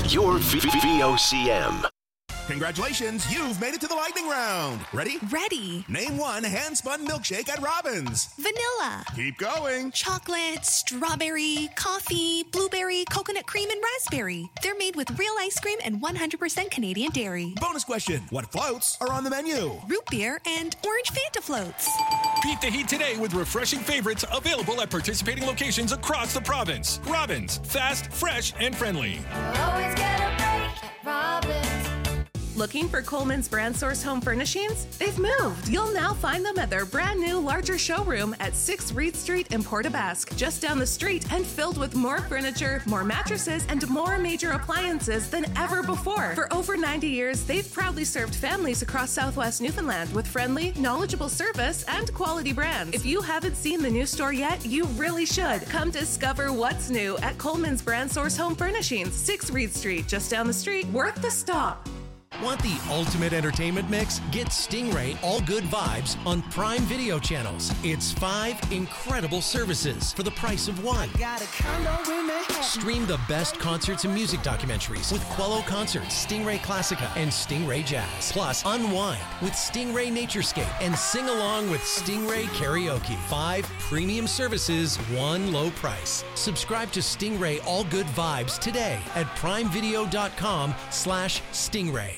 your VOCM. Congratulations, you've made it to the lightning round. Ready? Ready. Name one hand-spun milkshake at Robbins. Vanilla. Keep going. Chocolate, strawberry, coffee, blueberry, coconut cream, and raspberry. They're made with real ice cream and 100% Canadian dairy. Bonus question. What floats are on the menu? Root beer and orange Fanta floats. Beat the heat today with refreshing favorites available at participating locations across the province. Robbins. Fast, fresh, and friendly. Always get a break at Robbins. Looking for Coleman's Brand Source Home Furnishings? They've moved. You'll now find them at their brand new, larger showroom at 6 Reed Street in Port aux Basques, just down the street and filled with more furniture, more mattresses, and more major appliances than ever before. For over 90 years, they've proudly served families across Southwest Newfoundland with friendly, knowledgeable service and quality brands. If you haven't seen the new store yet, you really should. Come discover what's new at Coleman's Brand Source Home Furnishings, 6 Reed Street, just down the street. Worth the stop. Want the ultimate entertainment mix? Get Stingray All Good Vibes on Prime Video channels. It's 5 incredible services for the price of one. Stream the best concerts and music documentaries with Quello Concerts, Stingray Classica, and Stingray Jazz. Plus, unwind with Stingray Naturescape and sing along with Stingray Karaoke. 5 premium services, one low price. Subscribe to Stingray All Good Vibes today at primevideo.com/Stingray.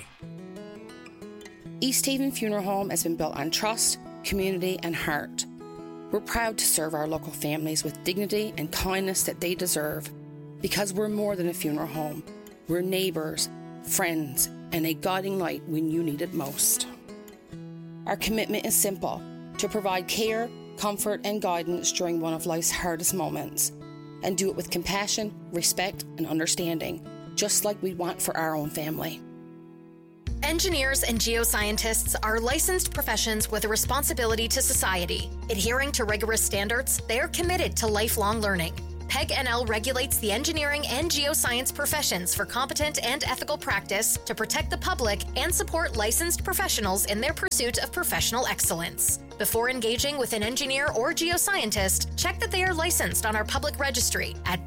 East Haven Funeral Home has been built on trust, community, and heart. We're proud to serve our local families with dignity and kindness that they deserve, because we're more than a funeral home. We're neighbours, friends, and a guiding light when you need it most. Our commitment is simple: to provide care, comfort, and guidance during one of life's hardest moments, and do it with compassion, respect, and understanding, just like we want for our own family. Engineers and geoscientists are licensed professions with a responsibility to society. Adhering to rigorous standards, they are committed to lifelong learning. PEG NL regulates the engineering and geoscience professions for competent and ethical practice to protect the public and support licensed professionals in their pursuit of professional excellence. Before engaging with an engineer or geoscientist, check that they are licensed on our public registry at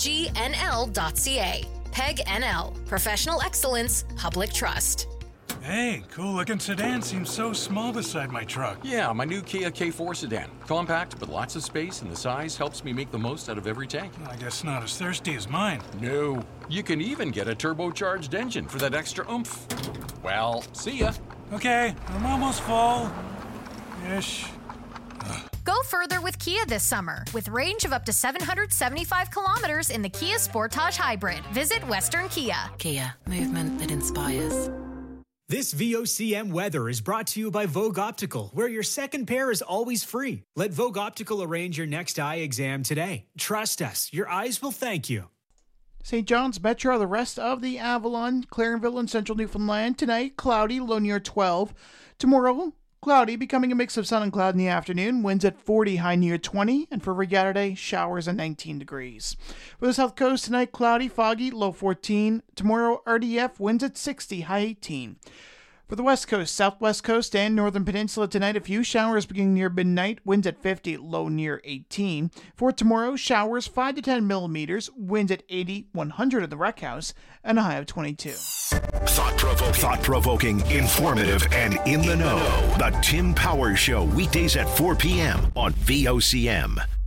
pegnl.ca. PEG NL, Professional Excellence, Public Trust. Hey, cool-looking sedan seems so small beside my truck. Yeah, my new Kia K4 sedan. Compact, but lots of space, and the size helps me make the most out of every tank. I guess not as thirsty as mine. No. You can even get a turbocharged engine for that extra oomph. Well, see ya. Okay, I'm almost full. Ish. Go further with Kia this summer with range of up to 775 kilometers in the Kia Sportage Hybrid. Visit Western Kia. Kia, movement that inspires. This VOCM weather is brought to you by Vogue Optical, where your second pair is always free. Let Vogue Optical arrange your next eye exam today. Trust us, your eyes will thank you. St. John's Metro, the rest of the Avalon, Clarenville, and Central Newfoundland. Tonight, cloudy, low near 12. Tomorrow, cloudy, becoming a mix of sun and cloud in the afternoon. Winds at 40, high near 20. And for Regatta Day, showers at 19 degrees. For the South Coast, tonight, cloudy, foggy, low 14. Tomorrow, RDF, winds at 60, high 18. For the West Coast, Southwest Coast, and Northern Peninsula tonight, a few showers beginning near midnight, winds at 50, low near 18. For tomorrow, showers 5 to 10 millimeters, winds at 80, 100 at the Rec House, and a high of 22. Thought-provoking, informative, and in the know. The Tim Powers Show, weekdays at 4 p.m. on VOCM.